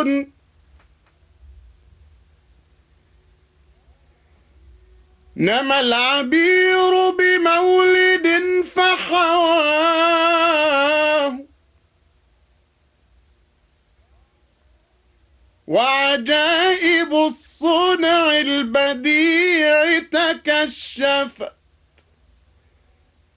نما العبير بمولد فحواه، وعجائب الصنع البديع تكشف.